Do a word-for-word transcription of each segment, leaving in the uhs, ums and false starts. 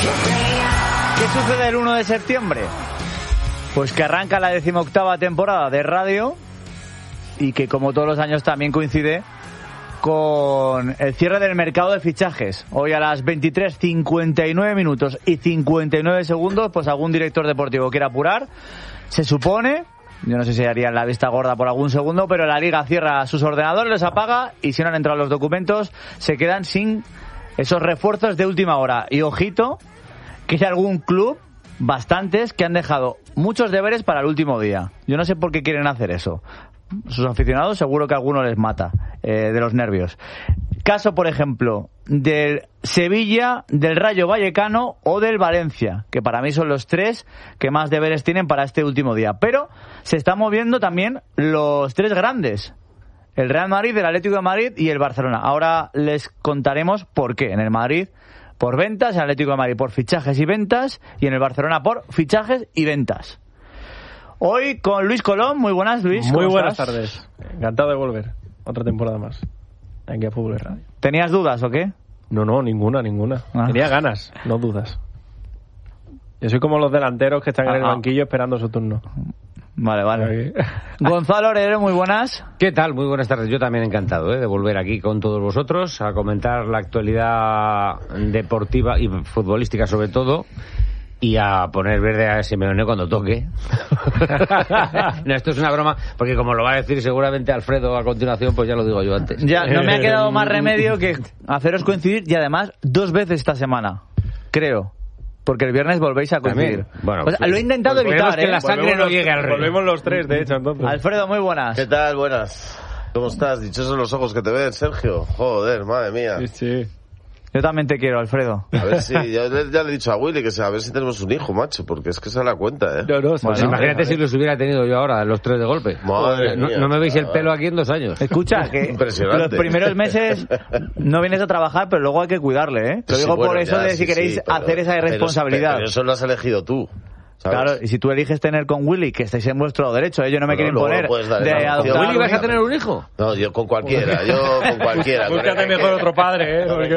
¿Qué sucede el uno de septiembre? Pues que arranca la decimoctava temporada de radio y que como todos los años también coincide con el cierre del mercado de fichajes. Hoy a las veintitrés cincuenta y nueve minutos y cincuenta y nueve segundos, pues algún director deportivo quiere apurar. Se supone, yo no sé si harían la vista gorda por algún segundo, pero la Liga cierra sus ordenadores, los apaga y si no han entrado los documentos se quedan sin esos refuerzos de última hora. Y ojito, que hay algún club, bastantes, que han dejado muchos deberes para el último día. Yo no sé por qué quieren hacer eso. Sus aficionados seguro que a alguno les mata eh, de los nervios. Caso, por ejemplo, del Sevilla, del Rayo Vallecano o del Valencia, que para mí son los tres que más deberes tienen para este último día. Pero se están moviendo también los tres grandes: el Real Madrid, el Atlético de Madrid y el Barcelona. Ahora les contaremos por qué. En el Madrid por ventas, en el Atlético de Madrid por fichajes y ventas y en el Barcelona por fichajes y ventas. Hoy con Luis Colón. Muy buenas, Luis. Muy buenas estás? tardes. Encantado de volver. Otra temporada más aquí a Fútbol Radio. ¿Tenías dudas o qué? No, no, ninguna, ninguna. Ah. Tenía ganas, no dudas. Yo soy como los delanteros que están ah, en el banquillo esperando su turno. Vale, vale. Gonzalo Oredero, muy buenas. ¿Qué tal? Muy buenas tardes. Yo también encantado ¿eh? de volver aquí con todos vosotros a comentar la actualidad deportiva y futbolística sobre todo y a poner verde a Simeone cuando toque. No, esto es una broma porque como lo va a decir seguramente Alfredo a continuación, pues ya lo digo yo antes. Ya, no me ha quedado más remedio que haceros coincidir y además dos veces esta semana, creo. Porque el viernes volvéis a coincidir. Bueno, pues, pues, lo he intentado pues evitar, que ¿eh? la sangre no llegue al rey. Volvemos los tres, de hecho, entonces. Alfredo, muy buenas. ¿Qué tal? Buenas. ¿Cómo estás? Dichosos los ojos que te ven, Sergio. Joder, madre mía. Sí, sí. Yo también te quiero, Alfredo. A ver si, ya, ya le he dicho a Willy que a ver si tenemos un hijo, macho, porque es que se da cuenta, ¿eh? No, no, bueno, pues imagínate si los hubiera tenido yo ahora, los tres de golpe. Madre no, mía, no me veis el madre. pelo aquí en dos años. Escucha, que impresionante. Los primeros meses no vienes a trabajar, pero luego hay que cuidarle, ¿eh? Te lo Sí, digo bueno, por eso ya, de si sí, queréis sí, pero, hacer esa irresponsabilidad. Pero, pero eso lo has elegido tú. ¿sabes? Claro, y si tú eliges tener con Willy, que estáis en vuestro derecho, ellos no me Bueno, quieren poner dar, de no, adoptar. ¿Con Willy vas a tener un hijo? No, yo con cualquiera, yo con cualquiera. Búscate mejor otro padre, ¿eh? Porque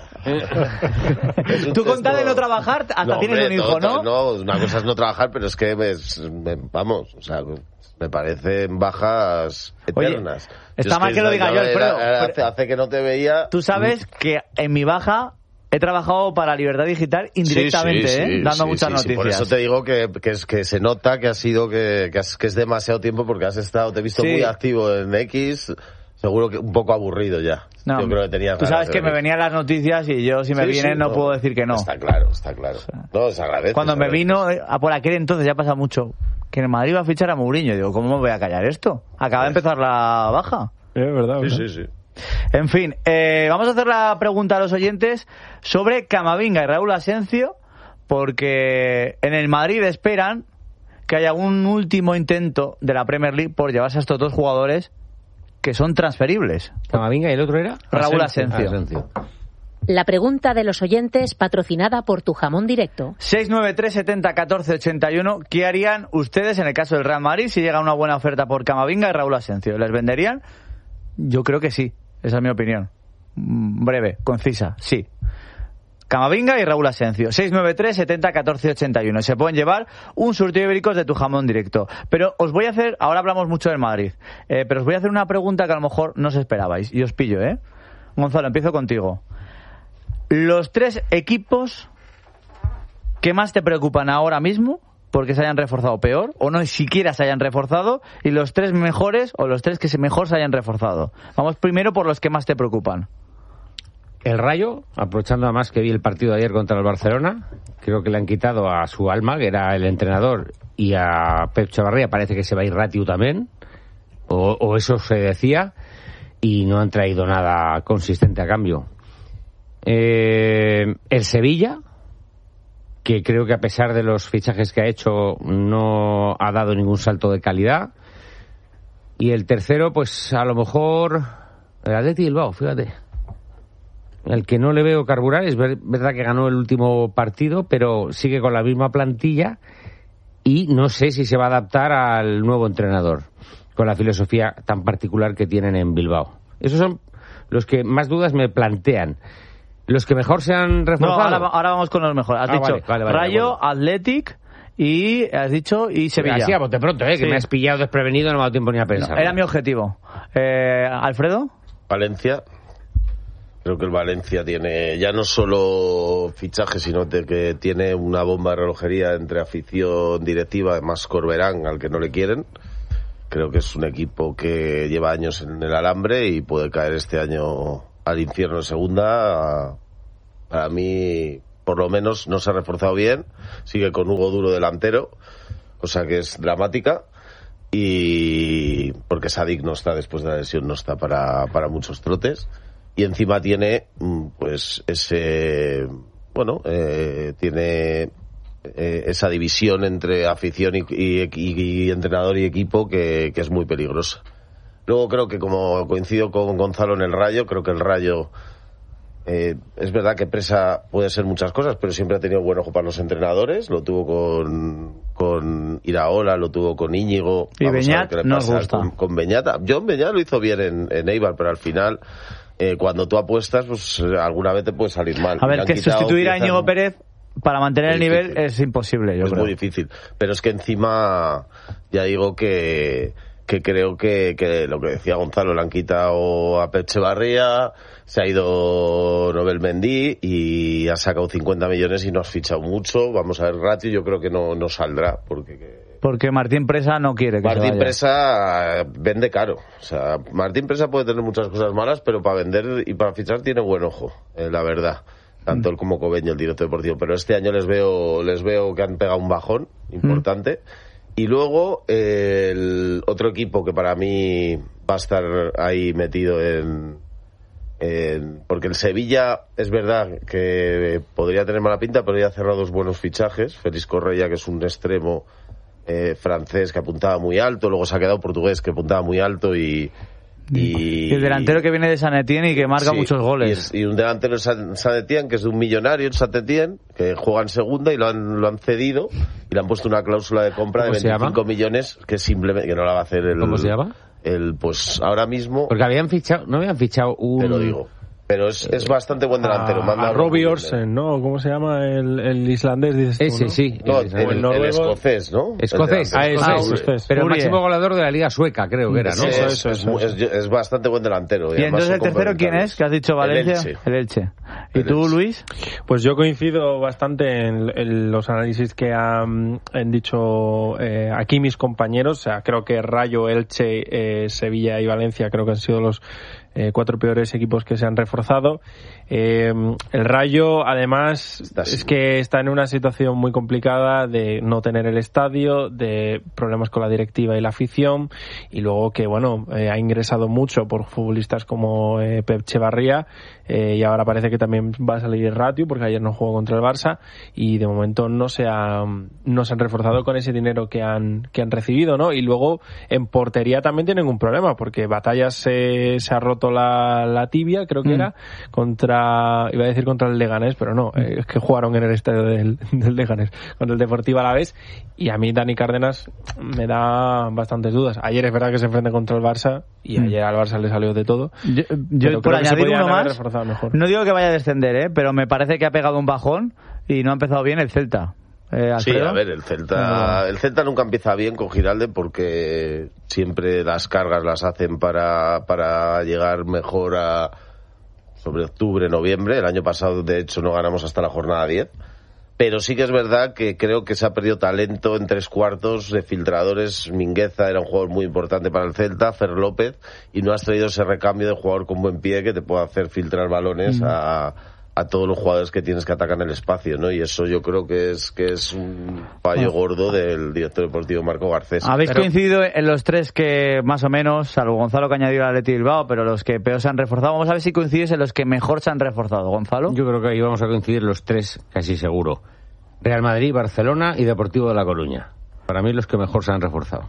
vamos. Tú con tal de no trabajar, hasta no, tienes hombre, un hijo, no, ¿no? No, una cosa es no trabajar, pero es que, me, me, vamos, o sea, me parecen bajas eternas. Oye, está mal que, que lo diga yo, Alfredo. Hace, hace que no te veía. Tú sabes que en mi baja he trabajado para Libertad Digital indirectamente, sí, sí, ¿eh? sí, dando sí, muchas sí, noticias. Sí, por eso te digo que, que, es, que se nota que ha sido que, que, has, que es demasiado tiempo porque has estado, te he visto sí. muy activo en X, seguro que un poco aburrido ya. No, yo creo que tenías tú sabes que me venían las noticias y yo si me sí, vienen sí, no, no puedo decir que no. Está claro, está claro. O sea, no, se agradece. Cuando se me agradece. vino a por aquel entonces, ya pasa mucho, que en el Madrid iba a fichar a Mourinho. Digo, ¿cómo me voy a callar esto? Acaba de empezar la baja. Es verdad, sí, ¿verdad? sí, sí. En fin, eh, vamos a hacer la pregunta a los oyentes sobre Camavinga y Raúl Asencio, porque en el Madrid esperan que haya un último intento de la Premier League por llevarse a estos dos jugadores que son transferibles. ¿Camavinga y el otro era? Raúl Asencio. Asencio. La pregunta de los oyentes patrocinada por Tu Jamón Directo. seis nueve tres setenta catorce ochenta y uno. ¿Qué harían ustedes en el caso del Real Madrid si llega una buena oferta por Camavinga y Raúl Asencio? ¿Les venderían? Yo creo que sí. Esa es mi opinión. Breve, concisa, sí. Camavinga y Raúl Asencio. seis nueve tres setenta catorce ochenta y uno. Se pueden llevar un surtido de ibéricos de Tu Jamón Directo. Pero os voy a hacer, ahora hablamos mucho del Madrid, eh, pero os voy a hacer una pregunta que a lo mejor no os esperabais. Y os pillo, ¿eh? Gonzalo, empiezo contigo. Los tres equipos que más te preocupan ahora mismo porque se hayan reforzado peor o no siquiera se hayan reforzado, y los tres mejores o los tres que mejor se hayan reforzado. Vamos primero por los que más te preocupan. El Rayo, aprovechando además que vi el partido de ayer contra el Barcelona, creo que le han quitado a su alma, que era el entrenador, y a Pep Chavarría parece que se va a ir Ratiu también, o, o eso se decía, y no han traído nada consistente a cambio. Eh, el Sevilla, que creo que a pesar de los fichajes que ha hecho no ha dado ningún salto de calidad. Y el tercero, pues a lo mejor el Atleti Bilbao, fíjate. El que no le veo carburar, es verdad que ganó el último partido, pero sigue con la misma plantilla y no sé si se va a adaptar al nuevo entrenador, con la filosofía tan particular que tienen en Bilbao. Esos son los que más dudas me plantean. ¿Los que mejor se han reforzado? No, ahora, ahora vamos con los mejores. Has ah, dicho vale, vale, vale, Rayo, Athletic y has dicho y Sevilla. Así a bote pronto, ¿eh? Sí. Que me has pillado desprevenido, no me ha dado tiempo ni a pensar. No, era mi objetivo. Eh, ¿Alfredo? Valencia. Creo que el Valencia tiene ya no solo fichajes, sino que tiene una bomba de relojería entre afición, directiva, además Corberán, al que no le quieren. Creo que es un equipo que lleva años en el alambre y puede caer este año al infierno en segunda. Para mí, por lo menos, no se ha reforzado bien. Sigue con Hugo Duro delantero, cosa que es dramática. Y porque Sadik no está, después de la lesión, no está para, para muchos trotes. Y encima tiene, pues, ese, bueno, eh, tiene eh, esa división entre afición y, y, y, y entrenador y equipo que, que es muy peligrosa. Luego creo que, como coincido con Gonzalo en el Rayo, creo que el Rayo, eh, es verdad que Presa puede ser muchas cosas, pero siempre ha tenido buen ojo para los entrenadores. Lo tuvo con, con Iraola, lo tuvo con Íñigo. Y Vamos Beñat nos gusta. Con, con Beñat. John Beñat lo hizo bien en, en Eibar, pero al final... Eh, cuando tú apuestas, pues alguna vez te puede salir mal. A ver, que sustituir a Íñigo Pérez para mantener el nivel es imposible, yo es creo. muy difícil. Pero es que encima, ya digo que, que creo que, que lo que decía Gonzalo, le han quitado a Pep Echevarría, se ha ido Nobel Mendy y ha sacado cincuenta millones y no has fichado mucho. Vamos a ver, ratio yo creo que no, no saldrá, porque... Que, Porque Martín Presa no quiere que Martín se vaya. Presa vende caro. O sea, Martín Presa puede tener muchas cosas malas, pero para vender y para fichar tiene buen ojo, eh, la verdad. Tanto él como Cobeño, el director deportivo. Pero este año les veo les veo que han pegado un bajón importante. Mm. Y luego eh, el otro equipo que para mí va a estar ahí metido en... en porque el Sevilla es verdad que podría tener mala pinta, pero ya ha cerrado dos buenos fichajes. Félix Correia, que es un extremo... Eh, francés que apuntaba muy alto, luego se ha quedado portugués que apuntaba muy alto y... Y, y el delantero que viene de San Etienne y que marca sí, muchos goles. Y, y un delantero de San, San Etienne que es de un millonario en San Etienne, que juega en segunda y lo han, lo han cedido y le han puesto una cláusula de compra de veinticinco millones que simplemente que no la va a hacer el... ¿Cómo se llama? El, pues ahora mismo... Porque habían fichado, no habían fichado un... Te lo digo. Pero es, es bastante buen delantero. A, a Robbie Orsen, ¿no? ¿Cómo se llama el, el islandés? Dices tú, Ese, ¿no? sí. No, el, el, el, el escocés, ¿no? Escocés. Ah, es, ah, es, escocés. Pero el Uriel. máximo goleador de la Liga Sueca, creo que era, ¿no? Es, Eso, es, eso, es, eso, es, es, es bastante buen delantero. Y entonces el tercero, ¿quién es? Que has dicho Valencia. El Elche. El Elche. ¿Y El tú, Elche. Luis? Pues yo coincido bastante en, en los análisis que han, han dicho eh, aquí mis compañeros. O sea, creo que Rayo, Elche, eh, Sevilla y Valencia creo que han sido los eh, cuatro peores equipos que se han reforzado. Eh, el Rayo, además, Está es así. que está en una situación muy complicada de no tener el estadio, de problemas con la directiva y la afición, y luego que, bueno, eh, ha ingresado mucho por futbolistas como eh, Pep Echevarría, eh, y ahora parece que también va a salir Ratio, porque ayer no jugó contra el Barça, y de momento no se, ha, no se han reforzado con ese dinero que han, que han recibido, ¿no? Y luego en portería también tienen un problema, porque Batallas se, se ha roto la, la tibia, creo que Mm. era, contra, iba a decir contra el Leganés, pero no, eh, es que jugaron en el estadio del, del Leganés, contra el Deportivo Alavés, y a mí Dani Cárdenas me da bastantes dudas. Ayer es verdad que se enfrenta contra el Barça, y Mm. ayer al Barça le salió de todo. Yo, yo pero por creo que se añadir podían uno haber más, reforzado mejor. no digo que vaya a descender, ¿eh? Pero me parece que ha pegado un bajón y no ha empezado bien el Celta. Eh, Sí, Alfredo. a ver, el Celta, el Celta nunca empieza bien con Giralde porque siempre las cargas las hacen para, para llegar mejor a sobre octubre, noviembre. El año pasado, de hecho, no ganamos hasta la jornada diez. Pero sí que es verdad que creo que se ha perdido talento en tres cuartos de filtradores. Mingueza era un jugador muy importante para el Celta, Fer López, y no has traído ese recambio de jugador con buen pie que te pueda hacer filtrar balones mm. a, a todos los jugadores que tienes que atacar en el espacio, ¿no? Y eso yo creo que es que es un fallo gordo del director deportivo Marco Garcés. Habéis Pero... coincidido en los tres que más o menos, salvo Gonzalo que añadió al Athletic Bilbao, pero los que peor se han reforzado. Vamos a ver si coincides en los que mejor se han reforzado, Gonzalo. Yo creo que ahí vamos a coincidir los tres, casi seguro. Real Madrid, Barcelona y Deportivo de La Coruña. Para mí los que mejor se han reforzado.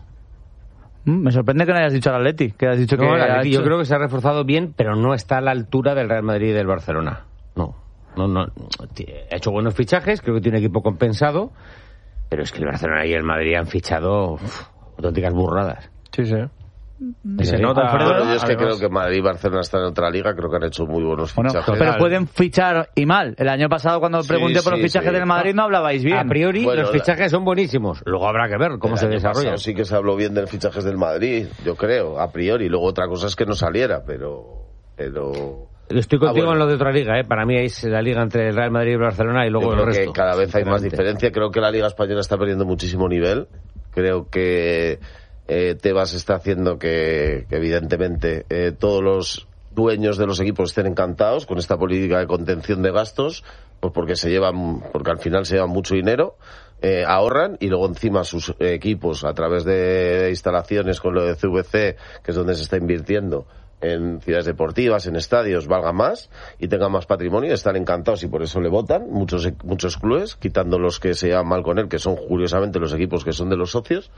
Mm, me sorprende que no hayas dicho al Atleti, que hayas dicho No, que el ha Atleti hecho... yo creo que se ha reforzado bien, pero no está a la altura del Real Madrid y del Barcelona. No, no, no. Ha hecho buenos fichajes, creo que tiene un equipo compensado, pero es que el Barcelona y el Madrid han fichado uf, auténticas burradas. Sí, sí. Y se nota. Alfredo, yo es que además, creo que Madrid y Barcelona están en otra liga, creo que han hecho muy buenos Bueno, fichajes. pero pueden fichar y mal. El año pasado cuando Sí, pregunté por sí, los fichajes sí. del Madrid no hablabais bien. A priori Bueno, los la- fichajes son buenísimos. Luego habrá que ver cómo El se año desarrolla. pasado sí que se habló bien de fichajes del Madrid, yo creo, a priori. Luego otra cosa es que no saliera, pero... pero... Estoy contigo Ah, bueno. en lo de otra liga, ¿eh? Para mí es la liga entre el Real Madrid y el Barcelona y luego Yo el creo resto. que cada vez hay más sinceramente. diferencia. Creo que la Liga Española está perdiendo muchísimo nivel. Creo que eh, Tebas está haciendo que, que evidentemente, eh, todos los dueños de los equipos estén encantados con esta política de contención de gastos, pues porque se llevan, porque al final se llevan mucho dinero, eh, ahorran y luego encima sus eh, equipos, a través de instalaciones con lo de C V C, que es donde se está invirtiendo, en ciudades deportivas, en estadios, valga más y tengan más patrimonio, están encantados y por eso le votan muchos muchos clubes, quitando los que se llevan mal con él, que son curiosamente los equipos que son de los socios,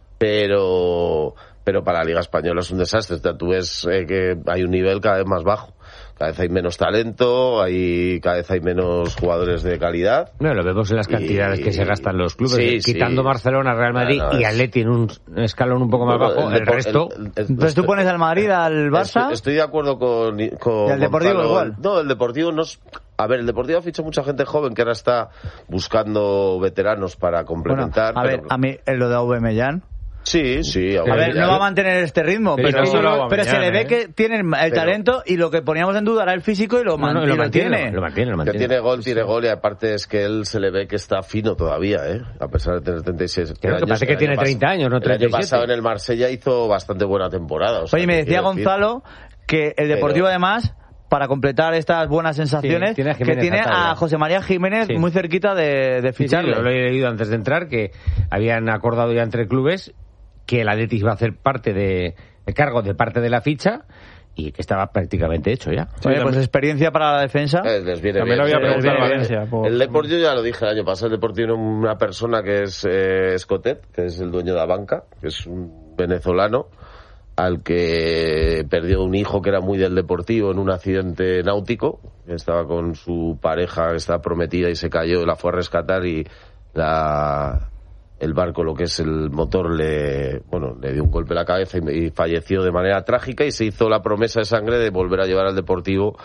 pero pero para la Liga Española es un desastre. O sea, tú ves eh, que hay un nivel cada vez más bajo, cada vez hay menos talento, hay cada vez hay menos jugadores de calidad. No, lo vemos en las cantidades Y- que se gastan los clubes. Sí, eh, Quitando sí. Barcelona, Real Madrid No, no, y es- Atleti en un escalón un poco más Bueno, bajo, el, Depo- resto... el- el- Entonces tú pones al Madrid, al Barça... Estoy, estoy de acuerdo con, con ¿Y al Deportivo Gonzalo. igual? No, el Deportivo no es... A ver, el Deportivo ha fichado mucha gente joven que ahora está buscando veteranos para Bueno, complementar. a ver, pero- a mí en lo de Aubameyang... Sí, sí. A ver, no va a mantener este ritmo, Pero pero, no solo pero, Aubameyang, se le ve ¿eh? que tiene el Pero- talento y lo que poníamos en duda era el físico y lo, No, man- no, y lo lo mantiene, tiene. lo mantiene, lo Que mantiene. tiene gol, tiene gol y aparte es que él se le ve que está fino todavía, ¿eh? A pesar de tener treinta y seis Creo que años. parece que El tiene año pas- treinta años, no treinta y El año siete. pasado en el Marsella hizo bastante buena temporada. o sea, Oye, me que decía quiero decir- Gonzalo que el Deportivo Pero- además, para completar estas buenas sensaciones, tiene a que Jiménez tiene Atalla. a José María Jiménez Sí. muy cerquita de, de Sí, sí, ficharle. lo, lo he leído antes de entrar, que habían acordado ya entre clubes que el Athletic iba a hacer parte de, de cargo de parte de la ficha y que estaba prácticamente hecho ya. Oye, pues experiencia para la defensa. Eh, les viene También lo bien. había Sí, preguntado les viene Valencia, bien. por- El Deportivo ya lo dije el año pasado, el Deportivo tiene una persona que es eh, Escotet, que es el dueño de la banca, que es un venezolano, al que perdió un hijo que era muy del Deportivo en un accidente náutico, estaba con su pareja que estaba prometida y se cayó, la fue a rescatar y la... el barco, lo que es el motor, le bueno le dio un golpe en la cabeza y, y falleció de manera trágica y se hizo la promesa de sangre de volver a llevar al Deportivo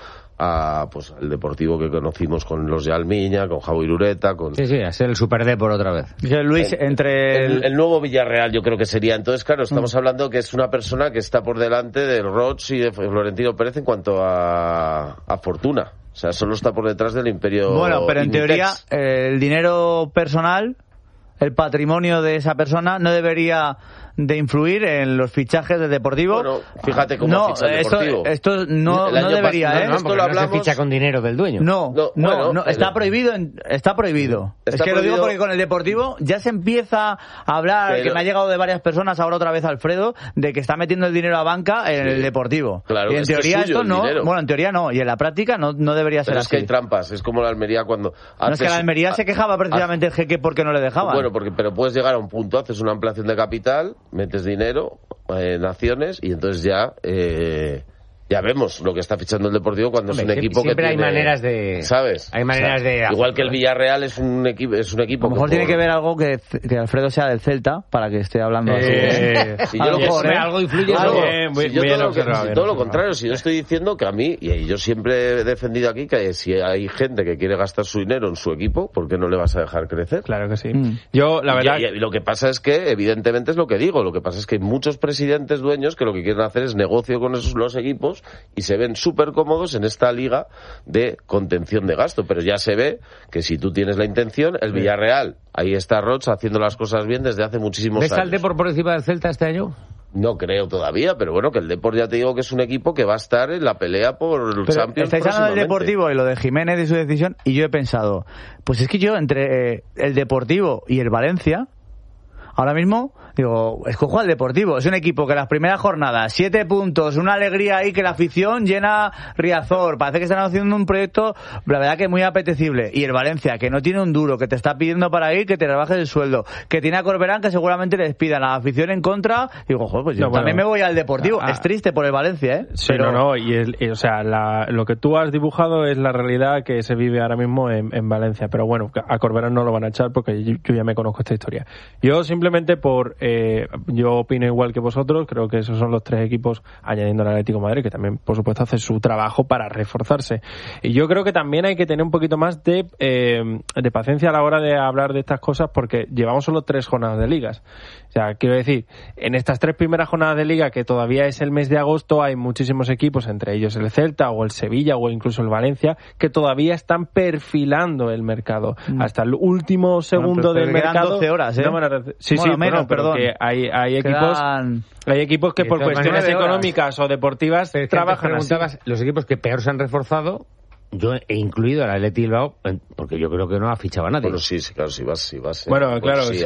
a pues al Deportivo que conocimos con los de Almiña, con Javi Irureta, con Sí, sí, a ser el Super D por otra vez. Dice Luis, entre el, el, el nuevo Villarreal yo creo que sería. Entonces, claro, estamos hablando que es una persona que está por delante del Roch y de Florentino Pérez en cuanto a, a fortuna. O sea, solo está por detrás del Imperio Bueno, pero en Inditex. teoría eh, el dinero personal, el patrimonio de esa persona no debería de influir en los fichajes del Deportivo. Bueno, fíjate cómo no, ficha el esto, Deportivo. esto no, El no año debería, pas- no, ¿eh? no, Esto lo no hablamos- se ficha con dinero del dueño. No, No, no, bueno, no, el- está prohibido, en- está prohibido. Está es que lo digo prohibido- porque con el Deportivo ya se empieza a hablar, Pero- que me ha llegado de varias personas, ahora otra vez Alfredo, de que está metiendo el dinero a banca en Sí. el Deportivo. Claro, y en es que es teoría suyo esto el no, dinero. bueno, en teoría no, y en la práctica no, no debería ser Pero es que así. hay trampas, es como la Almería cuando... No, es que haces- la Almería se quejaba precisamente el jeque porque no le dejaban. Bueno, porque pero puedes llegar a un punto, haces una ampliación de capital, metes dinero en acciones y entonces ya eh, ya vemos lo que está fichando el Deportivo cuando Hombre, es un siempre- equipo que siempre hay tiene, maneras de- ¿sabes? hay maneras de igual que el hacerlo, ¿eh? Villarreal es un equipo es un a equipo lo mejor que tiene por- que ver algo que, que Alfredo sea del Celta para que esté hablando así. Eh, Si yo A lo lo que- mejor, ¿eh? algo influye Claro, eso. Bien, muy- si yo bien todo, lo que- observado, si bien todo lo observado. contrario, si yo estoy diciendo que a mí, y yo siempre he defendido aquí que si hay gente que quiere gastar su dinero en su equipo, ¿por qué no le vas a dejar crecer? Claro que sí. Mm. Yo, la Y- verdad... y, y lo que pasa es que, evidentemente, es lo que digo. Lo que pasa es que hay muchos presidentes dueños que lo que quieren hacer es negocio con esos los equipos y se ven súper cómodos en esta liga de contención de gasto. Pero ya se ve que si tú tienes la intención, el Villarreal, ahí está Rocha haciendo las cosas bien desde hace muchísimos ¿Ves años. al Depor por encima del Celta este año? No creo todavía, pero bueno, que el Depor ya te digo que es un equipo que va a estar en la pelea por el Pero Champions estáis hablando del próximamente. Deportivo y lo de Jiménez y su decisión, y yo he pensado, pues es que yo entre eh, el Deportivo y el Valencia, ahora mismo, digo, escojo al Deportivo. Es un equipo que las primeras jornadas, siete puntos, una alegría ahí que la afición llena Riazor. Parece que están haciendo un proyecto, la verdad que muy apetecible. Y el Valencia, que no tiene un duro, que te está pidiendo para ir, que te rebajes el sueldo. Que tiene a Corberán, que seguramente le despidan. La afición en contra. Digo, joder, pues yo No, bueno. también me voy al Deportivo. Ah, es triste por el Valencia, ¿eh? Sí, Pero- no, no, y, el- y, o sea, la- lo que tú has dibujado es la realidad que se vive ahora mismo en, en Valencia, pero bueno, a Corberán no lo van a echar porque yo, yo ya me conozco esta historia. Yo simplemente simplemente por, eh, yo opino igual que vosotros, creo que esos son los tres equipos, añadiendo al Atlético de Madrid, que también, por supuesto, hace su trabajo para reforzarse. Y yo creo que también hay que tener un poquito más de, eh, de paciencia a la hora de hablar de estas cosas, porque llevamos solo tres jornadas de ligas. O sea, quiero decir, en estas tres primeras jornadas de liga, que todavía es el mes de agosto, hay muchísimos equipos, entre ellos el Celta o el Sevilla o incluso el Valencia, que todavía están perfilando el mercado. Mm. Hasta el último segundo bueno, pero, del pero mercado. doce horas, ¿eh? No van a rece- sí, bueno, sí, menos, bueno, pero perdón. que hay, hay equipos, Quedan... hay equipos que por cuestiones económicas o deportivas pero trabajan así. Los equipos que peor se han reforzado, yo he incluido al Athletic Bilbao, porque yo creo que no ha fichado a nadie. Bueno, sí, sí, claro, si vas, si vas. Bueno, eh, claro, sí,